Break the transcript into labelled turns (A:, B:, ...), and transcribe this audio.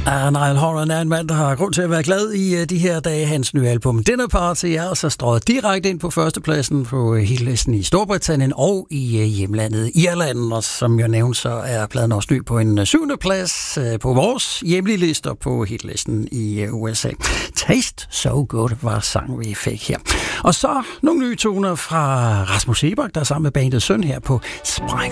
A: Niall Horan er en mand, der har grund til at være glad i de her dage. Hans nye album Dinner Party er altså strøget direkte ind på førstepladsen på hitlisten i Storbritannien og i hjemlandet Irland. Og som jeg nævnte, så er pladen også ny på en 7. plads på vores hjemlige lister på hitlisten i USA. Taste So Good var sang, vi fik her. Og så nogle nye toner fra Rasmus Sebak, der er sammen med bandet Søn her på Sprækker.